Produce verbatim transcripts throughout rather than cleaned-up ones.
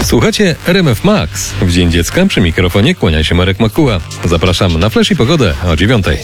Słuchacie R M F Max. W Dzień Dziecka przy mikrofonie kłania się Marek Makuła. Zapraszam na Flash i Pogodę o dziewiątej.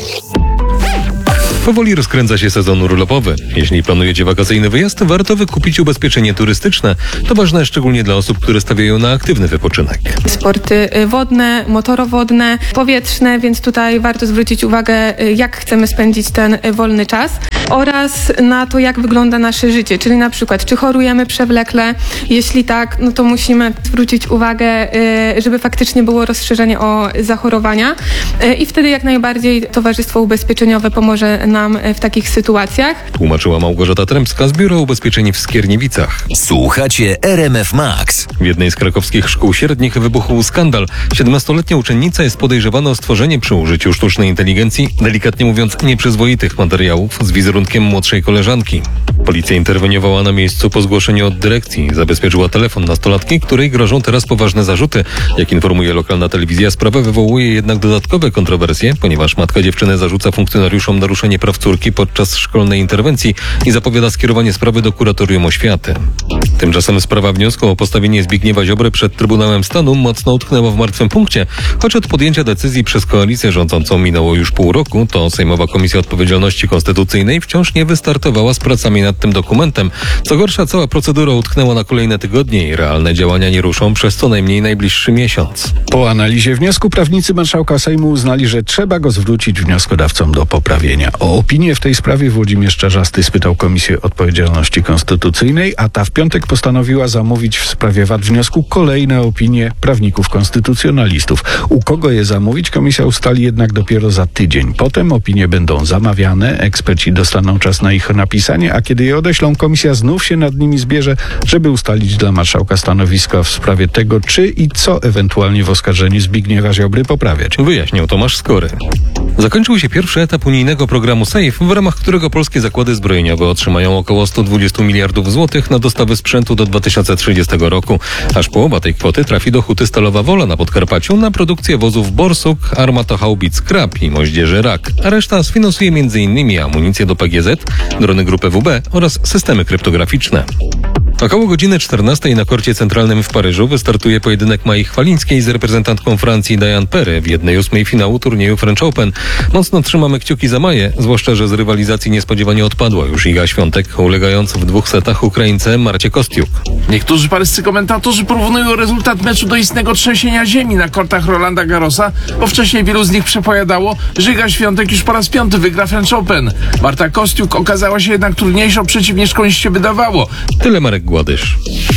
Powoli rozkręca się sezon urlopowy. Jeśli planujecie wakacyjny wyjazd, warto wykupić ubezpieczenie turystyczne. To ważne szczególnie dla osób, które stawiają na aktywny wypoczynek. Sporty wodne, motorowodne, powietrzne, więc tutaj warto zwrócić uwagę, jak chcemy spędzić ten wolny czas oraz na to, jak wygląda nasze życie, czyli na przykład, czy chorujemy przewlekle. Jeśli tak, no to musimy zwrócić uwagę, żeby faktycznie było rozszerzenie o zachorowania i wtedy jak najbardziej Towarzystwo Ubezpieczeniowe pomoże nam w takich sytuacjach. Tłumaczyła Małgorzata Trębska z Biura Ubezpieczeń w Skierniewicach. Słuchacie R M F Max. W jednej z krakowskich szkół średnich wybuchł skandal. siedemnastoletnia uczennica jest podejrzewana o stworzenie przy użyciu sztucznej inteligencji, delikatnie mówiąc, nieprzyzwoitych materiałów z wizerunkiem młodszej koleżanki. Policja interweniowała na miejscu po zgłoszeniu od dyrekcji. Zabezpieczyła telefon nastolatki, której grożą teraz poważne zarzuty. Jak informuje lokalna telewizja, sprawa wywołuje jednak dodatkowe kontrowersje, ponieważ matka dziewczyny zarzuca funkcjonariuszom naruszenie praw córki podczas szkolnej interwencji i zapowiada skierowanie sprawy do Kuratorium Oświaty. Tymczasem sprawa wniosku o postawienie Zbigniewa Ziobry przed Trybunałem Stanu mocno utknęła w martwym punkcie. Choć od podjęcia decyzji przez koalicję rządzącą minęło już pół roku, to Sejmowa Komisja Odpowiedzialności Konstytucyjnej wciąż nie wystartowała z pracami nad tym dokumentem. Co gorsza, cała procedura utknęła na kolejne tygodnie i realne działania nie ruszą przez co najmniej najbliższy miesiąc. Po analizie wniosku prawnicy marszałka Sejmu uznali, że trzeba go zwrócić wnioskodawcom do poprawienia. O opinię w tej sprawie Włodzimierz Czarzasty spytał Komisję Odpowiedzialności Konstytucyjnej, a ta w piątek postanowiła zamówić w sprawie wad wniosku kolejne opinie prawników konstytucjonalistów. U kogo je zamówić, komisja ustali jednak dopiero za tydzień. Potem opinie będą zamawiane, eksperci dostaną czas na ich napisanie, a kiedy je odeślą, komisja znów się nad nimi zbierze, żeby ustalić dla marszałka stanowiska w sprawie tego, czy i co ewentualnie w oskarżeniu Zbigniewa Ziobry poprawiać. Wyjaśnił Tomasz Skory. Zakończył się pierwszy etap unijnego programu SAFE, w ramach którego polskie zakłady zbrojeniowe otrzymają około sto dwadzieścia miliardów złotych na dostawy sprzętu do dwa tysiące trzydziestego roku. Aż połowa tej kwoty trafi do Huty Stalowa Wola na Podkarpaciu na produkcję wozów Borsuk, armatohaubic Krab i moździerzy Rak, a reszta sfinansuje między innymi amunicję do P G Z, drony grupy W B oraz systemy kryptograficzne. Około godziny czternastej na korcie centralnym w Paryżu wystartuje pojedynek Mai Chwalińskiej z reprezentantką Francji Diane Perry w jednej ósmej finału turnieju French Open. Mocno trzymamy kciuki za Maję, zwłaszcza że z rywalizacji niespodziewanie odpadła już Iga Świątek, ulegając w dwóch setach Ukraińce Marcie Kostiuk. Niektórzy paryscy komentatorzy porównują rezultat meczu do istnego trzęsienia ziemi na kortach Rolanda Garrosa, bo wcześniej wielu z nich przepowiadało, że Iga Świątek już po raz piąty wygra French Open. Marta Kostiuk okazała się jednak trudniejszą przeciwniczką niż się wydawało. Tyle Marek Gładysz.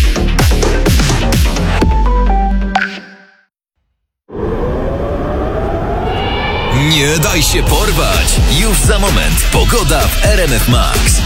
Nie daj się porwać! Już za moment pogoda w R M F Max.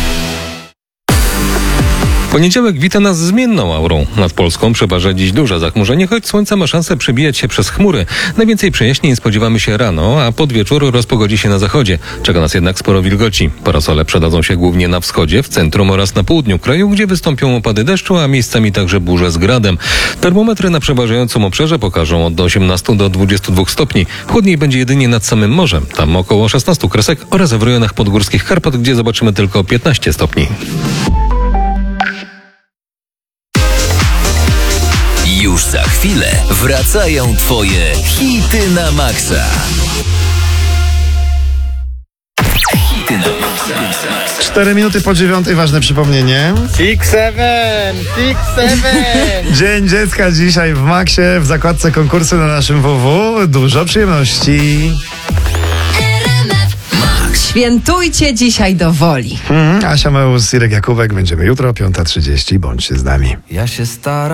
Poniedziałek wita nas zmienną aurą. Nad Polską przeważa dziś duże zachmurzenie, choć słońce ma szansę przebijać się przez chmury. Najwięcej przejaśnień spodziewamy się rano, a pod wieczór rozpogodzi się na zachodzie. Czeka nas jednak sporo wilgoci. Parasole przedadzą się głównie na wschodzie, w centrum oraz na południu kraju, gdzie wystąpią opady deszczu, a miejscami także burze z gradem. Termometry na przeważającym obszarze pokażą od osiemnastu do dwudziestu dwóch stopni. Chłodniej będzie jedynie nad samym morzem, tam około szesnastu kresek oraz w rejonach podgórskich Karpat, gdzie zobaczymy tylko piętnaście stopni. Już za chwilę wracają Twoje hity na maksa. Hity na maksa. Cztery minuty po dziewiątej, ważne przypomnienie. Six seven, six seven. Dzień Dziecka dzisiaj w Maxie, w zakładce konkursu na naszym W W. Dużo przyjemności. Świętujcie dzisiaj do woli. Hmm, Asia Meus, Irek Jakubek, będziemy jutro, piąta trzydzieści, bądźcie z nami. Ja się staram.